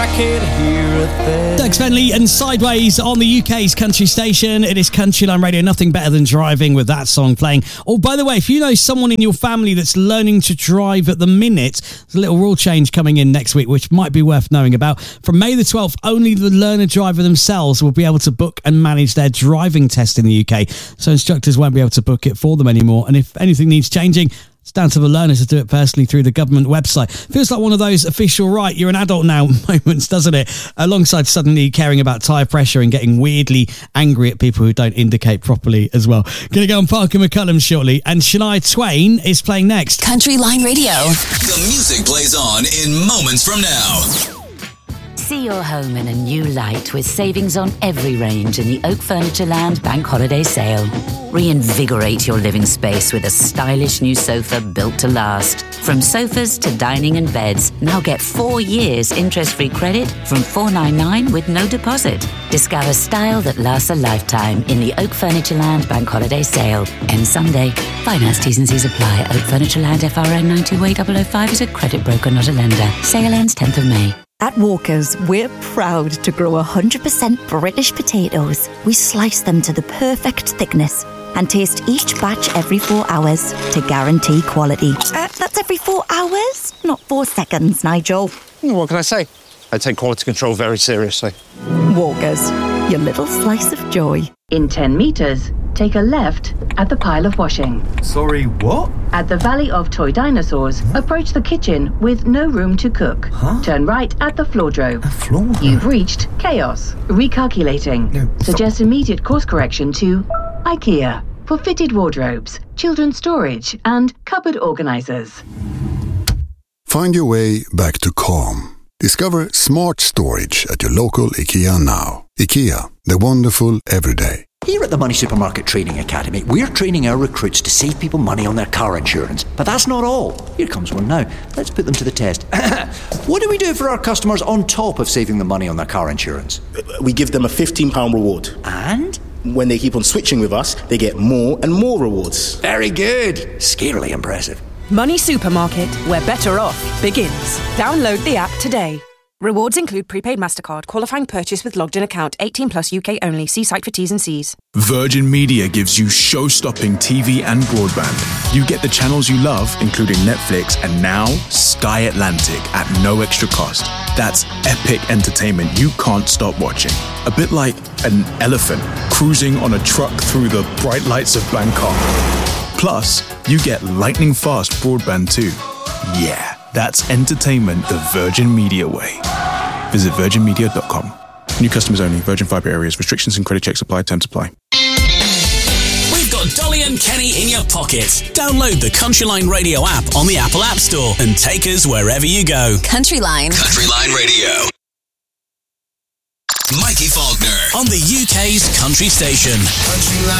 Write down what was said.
I could hear a thing. Doug Spenley and Sideways on the UK's country station. It is Countryline Radio. Nothing better than driving with that song playing. Oh, by the way, if you know someone in your family that's learning to drive at the minute, there's a little rule change coming in next week, which might be worth knowing about. From May the 12th, only the learner driver themselves will be able to book and manage their driving test in the UK. So instructors won't be able to book it for them anymore. And if anything needs changing, it's down to the learner to do it personally through the government website. Feels like one of those official right, you're an adult now moments, doesn't it? Alongside suddenly caring about tyre pressure and getting weirdly angry at people who don't indicate properly as well. Going to go on Parker McCullum shortly, and Shania Twain is playing next. Countryline Radio. The music plays on in moments from now. See your home in a new light with savings on every range in the Oak Furnitureland Bank Holiday Sale. Reinvigorate your living space with a stylish new sofa built to last. From sofas to dining and beds, now get 4 years interest-free credit from $499 with no deposit. Discover style that lasts a lifetime in the Oak Furnitureland Bank Holiday Sale. Ends Sunday. Finance T's and C's apply. Oak Furnitureland FRN 92805 is a credit broker, not a lender. Sale ends 10th of May. At Walker's, we're proud to grow 100% British potatoes. We slice them to the perfect thickness and taste each batch every 4 hours to guarantee quality. That's every 4 hours, not 4 seconds, Nigel. What can I say? I take quality control very seriously. Walker's, your little slice of joy. In 10 metres, take a left at the pile of washing. Sorry, what? At the Valley of Toy Dinosaurs, approach the kitchen with no room to cook. Turn right at the Floordrove. You've reached Chaos. Recalculating. Suggest immediate course correction to IKEA for fitted wardrobes, children's storage, and cupboard organisers. Find your way back to calm. Discover smart storage at your local IKEA now. IKEA, the wonderful everyday. Here at the Money Supermarket Training Academy, we're training our recruits to save people money on their car insurance. But that's not all. Here comes one now. Let's put them to the test. What do we do for our customers on top of saving them money on their car insurance? We give them a £15 reward. And? When they keep on switching with us, they get more and more rewards. Very good. Scarily impressive. Money Supermarket, where better off begins. Download the app today. Rewards include prepaid MasterCard, qualifying purchase with logged-in account, 18 plus UK only. See site for T's and C's. Virgin Media gives you show-stopping TV and broadband. You get the channels you love, including Netflix, and now Sky Atlantic at no extra cost. That's epic entertainment you can't stop watching. A bit like an elephant cruising on a truck through the bright lights of Bangkok. Plus, you get lightning-fast broadband too. Yeah. That's entertainment the Virgin Media way. Visit virginmedia.com. New customers only. Virgin Fibre areas. Restrictions and credit checks apply. Terms apply. We've got Dolly and Kenny in your pocket. Download the Countryline Radio app on the Apple App Store and take us wherever you go. Countryline. Countryline Radio. Mikey Faulkner on the UK's country station. Countryline.